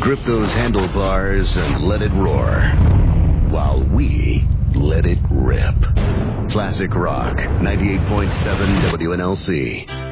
grip those handlebars and let it roar, while we let it rip. Classic Rock, 98.7 WNLC.